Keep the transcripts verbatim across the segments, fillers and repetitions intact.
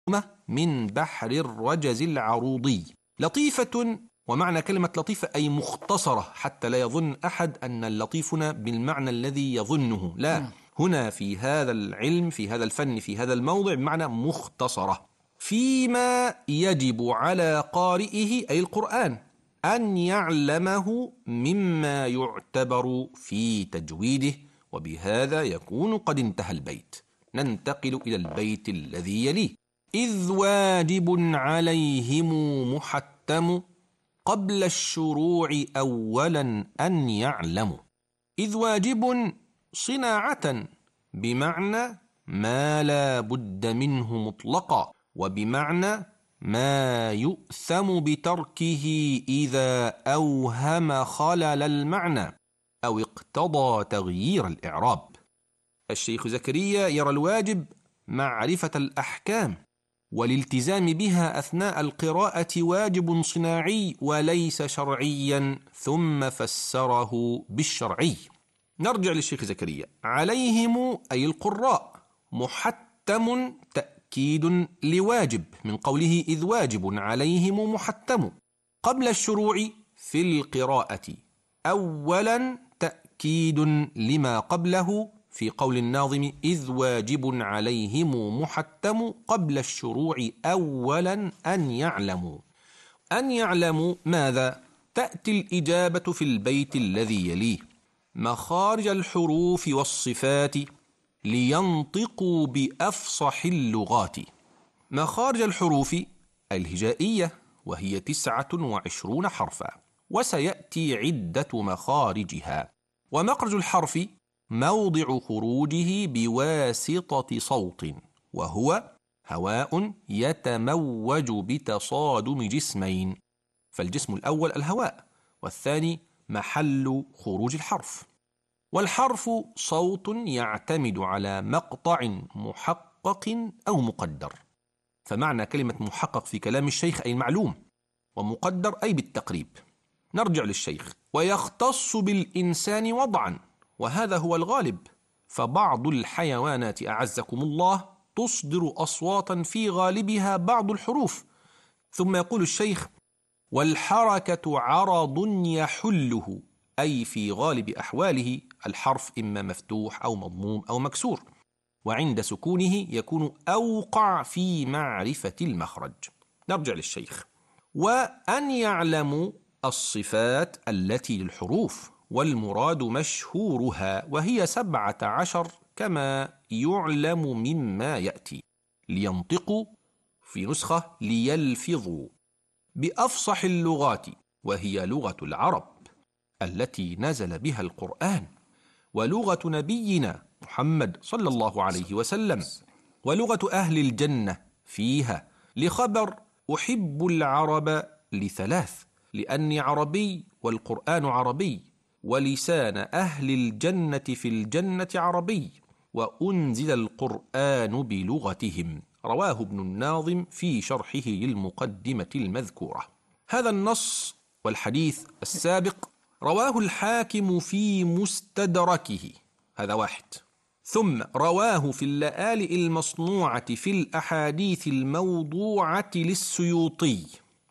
من بحر الرجز العروضي. لطيفة، ومعنى كلمة لطيفة أي مختصرة، حتى لا يظن أحد أن اللطيف هنا بالمعنى الذي يظنه، لا، هنا في هذا العلم، في هذا الفن، في هذا الموضع بمعنى مختصرة. فيما يجب على قارئه أي القرآن أن يعلمه مما يعتبر في تجويده. وبهذا يكون قد انتهى البيت. ننتقل إلى البيت الذي يليه: إذ واجب عليهم محتم قبل الشروع أولا أن يعلموا. إذ واجب صناعة بمعنى ما لا بد منه مطلقا، وبمعنى ما يؤثم بتركه إذا أوهم خلل المعنى أو اقتضى تغيير الإعراب. الشيخ زكريا يرى الواجب معرفة الأحكام، والالتزام بها أثناء القراءة واجب صناعي وليس شرعيا، ثم فسره بالشرعي. نرجع للشيخ زكريا: عليهم أي القراء، محتم تأكيد لواجب من قوله إذ واجب عليهم محتم. قبل الشروع في القراءة أولا تأكيد لما قبله في قول الناظم إذ واجب عليهم محتم قبل الشروع أولا أن يعلموا. أن يعلموا ماذا؟ تأتي الإجابة في البيت الذي يليه: مخارج الحروف والصفات لينطقوا بأفصح اللغات. مخارج الحروف الهجائية، وهي تسعة وعشرون حرفا، وسيأتي عدة مخارجها. ومخرج الحرف موضع خروجه بواسطة صوت، وهو هواء يتموج بتصادم جسمين، فالجسم الأول الهواء، والثاني محل خروج الحرف. والحرف صوت يعتمد على مقطع محقق أو مقدر، فمعنى كلمة محقق في كلام الشيخ أي المعلوم، ومقدر أي بالتقريب. نرجع للشيخ: ويختص بالإنسان وضعا، وهذا هو الغالب، فبعض الحيوانات أعزكم الله تصدر أصواتا في غالبها بعض الحروف. ثم يقول الشيخ: والحركة عرض يحله، أي في غالب أحواله الحرف إما مفتوح أو مضموم أو مكسور، وعند سكونه يكون أوقع في معرفة المخرج. نرجع للشيخ: وأن يعلموا الصفات التي للحروف، والمراد مشهورها، وهي سبعة عشر كما يعلم مما يأتي. لينطقوا في نسخة ليلفظوا بأفصح اللغات، وهي لغة العرب التي نزل بها القرآن، ولغة نبينا محمد صلى الله عليه وسلم، ولغة أهل الجنة فيها. لخبر أحب العرب لثلاث: لأني عربي والقرآن عربي، ولسان أهل الجنة في الجنة عربي، وأنزل القرآن بلغتهم. رواه ابن الناظم في شرحه للمقدمة المذكورة. هذا النص والحديث السابق رواه الحاكم في مستدركه، هذا واحد. ثم رواه في اللآلئ المصنوعة في الأحاديث الموضوعة للسيوطي.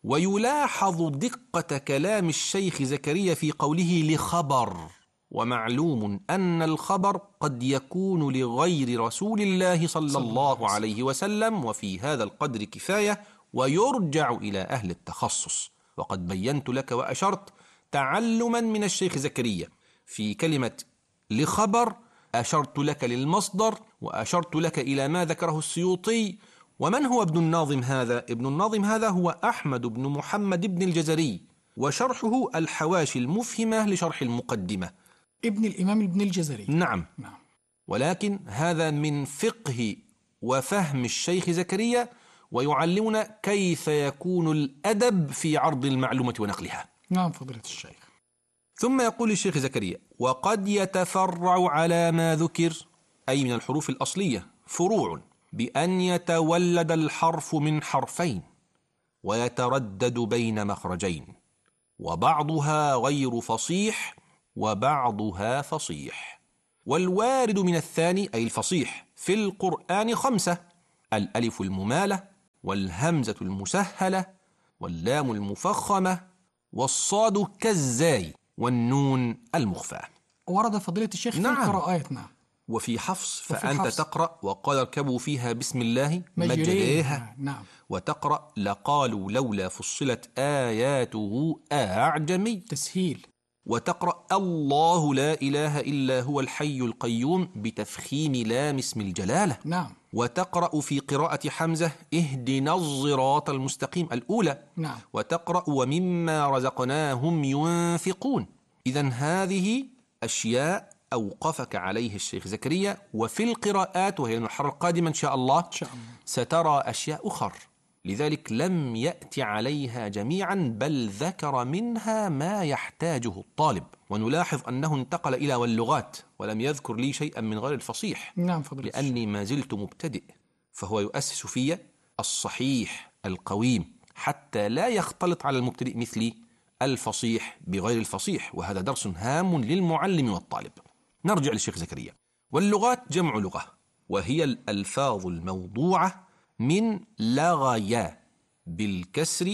ويلاحظ دقة كلام الشيخ زكريا في قوله لخبر، ومعلوم أن الخبر قد يكون لغير رسول الله صلى الله عليه وسلم، وفي هذا القدر كفاية، ويرجع إلى أهل التخصص. وقد بينت لك وأشرت تعلما من الشيخ زكريا في كلمة لخبر، أشرت لك للمصدر، وأشرت لك إلى ما ذكره السيوطي. ومن هو ابن الناظم هذا؟ ابن الناظم هذا هو أحمد بن محمد بن الجزري، وشرحه الحواشي المفهمة لشرح المقدمة. ابن الإمام ابن الجزري. نعم. نعم. ولكن هذا من فقه وفهم الشيخ زكريا، ويعلمنا كيف يكون الأدب في عرض المعلومة ونقلها. نعم فضيلة الشيخ. ثم يقول الشيخ زكريا: وقد يتفرع على ما ذكر، أي من الحروف الأصلية، فروع بأن يتولد الحرف من حرفين ويتردد بين مخرجين، وبعضها غير فصيح وبعضها فصيح. والوارد من الثاني أي الفصيح في القرآن خمسة: الألف الممالة، والهمزة المسهلة واللام المفخمة والصاد كالزاي والنون المخفاة. ورد فضيلة الشيخ في نعم. القراءات. نعم. وفي حفص وفي فأنت حفص. تقرأ وقال اركبوا فيها بسم الله مجريها. مجريها. نعم. وتقرأ لقالوا لولا فصلت آياته أعجمي تسهيل. وتقرأ الله لا إله إلا هو الحي القيوم بتفخيم لام اسم الجلالة. نعم. وتقرأ في قراءة حمزة اهدنا الصراط المستقيم الأولى. نعم. وتقرأ ومما رزقناهم ينفقون. إذن هذه أشياء أوقفك عليه الشيخ زكريا، وفي القراءات وهي المحاضرة القادمة إن شاء الله, إن شاء الله سترى أشياء أخر، لذلك لم يأتي عليها جميعا بل ذكر منها ما يحتاجه الطالب. ونلاحظ أنه انتقل إلى واللغات ولم يذكر لي شيئا من غير الفصيح. نعم فضيلة الشيخ. لأني ما زلت مبتدئ، فهو يؤسس في الصحيح القويم حتى لا يختلط على المبتدئ مثلي الفصيح بغير الفصيح، وهذا درس هام للمعلم والطالب. نرجع للشيخ زكريا. واللغات جمع لغة، وهي الألفاظ الموضوعة من لغيا بالكسر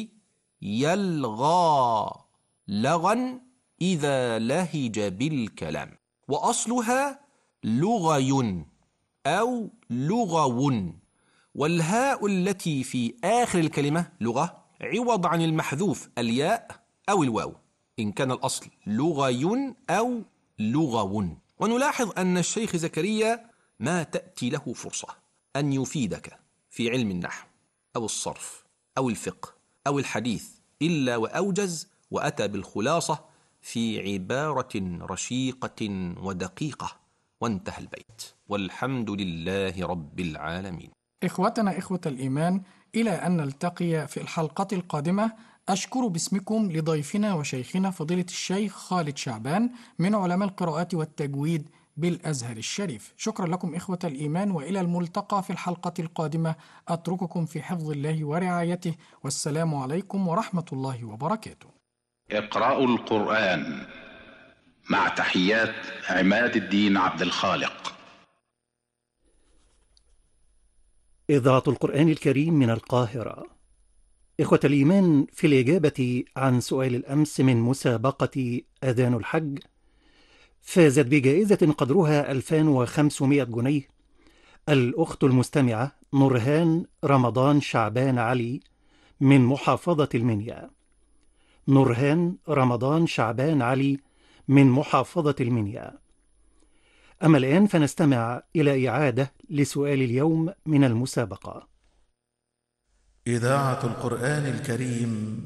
يلغى لغا إذا لهج بالكلام، وأصلها لغي أو لغو، والهاء التي في آخر الكلمة لغة عوض عن المحذوف الياء أو الواو إن كان الأصل لغي أو لغو. ونلاحظ أن الشيخ زكريا ما تأتي له فرصة أن يفيدك في علم النحو أو الصرف أو الفقه أو الحديث إلا وأوجز وأتى بالخلاصة في عبارة رشيقة ودقيقة، وانتهى البيت، والحمد لله رب العالمين. إخوتنا إخوة الإيمان، إلى أن نلتقي في الحلقة القادمة، أشكر باسمكم لضيفنا وشيخنا فضيلة الشيخ خالد شعبان من علماء القراءات والتجويد بالأزهر الشريف. شكرا لكم إخوة الإيمان، وإلى الملتقى في الحلقة القادمة. أترككم في حفظ الله ورعايته، والسلام عليكم ورحمة الله وبركاته. اقرأوا القرآن مع تحيات عماد الدين عبد الخالق. إذاعة القرآن الكريم من القاهرة. إخوة الإيمان، في الإجابة عن سؤال الأمس من مسابقة أذان الحج، فازت بجائزة قدرها ألفين وخمسمائة جنيه الأخت المستمعة نورهان رمضان شعبان علي من محافظة المنيا. نورهان رمضان شعبان علي من محافظة المنيا. أما الآن فنستمع إلى إعادة لسؤال اليوم من المسابقة. إذاعة القرآن الكريم